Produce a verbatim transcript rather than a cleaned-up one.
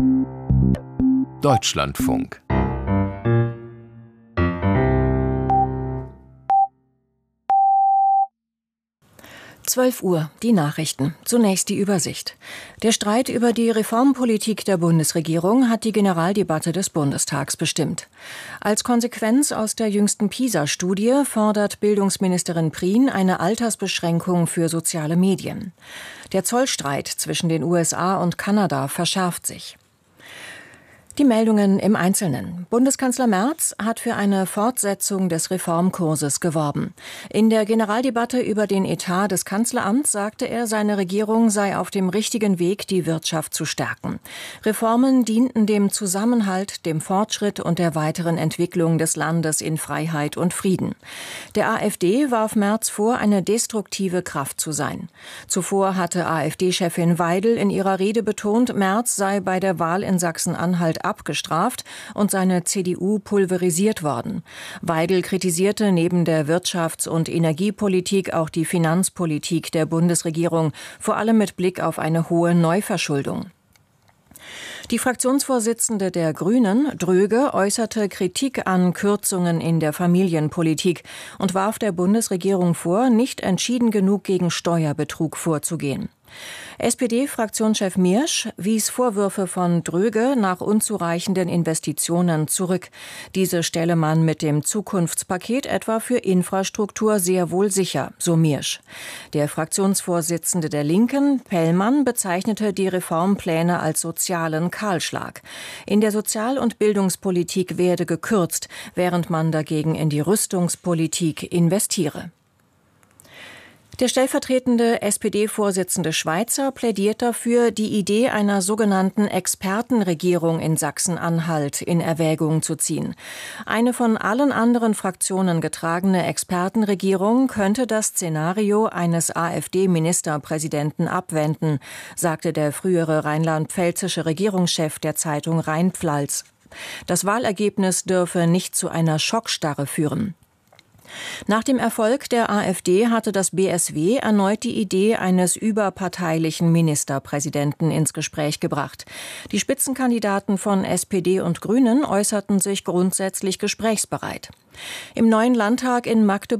Deutschlandfunk. zwölf Uhr, die Nachrichten. Zunächst die Übersicht. Der Streit über die Reformpolitik der Bundesregierung hat die Generaldebatte des Bundestags bestimmt. Als Konsequenz aus der jüngsten PISA-Studie fordert Bildungsministerin Prien eine Altersbeschränkung für soziale Medien. Der Zollstreit zwischen den U S A und Kanada verschärft sich. Die Meldungen im Einzelnen. Bundeskanzler Merz hat für eine Fortsetzung des Reformkurses geworben. In der Generaldebatte über den Etat des Kanzleramts sagte er, seine Regierung sei auf dem richtigen Weg, die Wirtschaft zu stärken. Reformen dienten dem Zusammenhalt, dem Fortschritt und der weiteren Entwicklung des Landes in Freiheit und Frieden. Der AfD warf Merz vor, eine destruktive Kraft zu sein. Zuvor hatte AfD-Chefin Weidel in ihrer Rede betont, Merz sei bei der Wahl in Sachsen-Anhalt abgestraft und seine C D U pulverisiert worden. Weidel kritisierte neben der Wirtschafts- und Energiepolitik auch die Finanzpolitik der Bundesregierung, vor allem mit Blick auf eine hohe Neuverschuldung. Die Fraktionsvorsitzende der Grünen, Dröge, äußerte Kritik an Kürzungen in der Familienpolitik und warf der Bundesregierung vor, nicht entschieden genug gegen Steuerbetrug vorzugehen. S P D-Fraktionschef Miersch wies Vorwürfe von Dröge nach unzureichenden Investitionen zurück. Diese stelle man mit dem Zukunftspaket etwa für Infrastruktur sehr wohl sicher, so Miersch. Der Fraktionsvorsitzende der Linken, Pellmann, bezeichnete die Reformpläne als sozialen Kahlschlag. In der Sozial- und Bildungspolitik werde gekürzt, während man dagegen in die Rüstungspolitik investiere. Der stellvertretende S P D-Vorsitzende Schweizer plädiert dafür, die Idee einer sogenannten Expertenregierung in Sachsen-Anhalt in Erwägung zu ziehen. Eine von allen anderen Fraktionen getragene Expertenregierung könnte das Szenario eines AfD-Ministerpräsidenten abwenden, sagte der frühere rheinland-pfälzische Regierungschef der Zeitung Rheinpfalz. Das Wahlergebnis dürfe nicht zu einer Schockstarre führen. Nach dem Erfolg der AfD hatte das B S W erneut die Idee eines überparteilichen Ministerpräsidenten ins Gespräch gebracht. Die Spitzenkandidaten von S P D und Grünen äußerten sich grundsätzlich gesprächsbereit. Im neuen Landtag in Magdeburg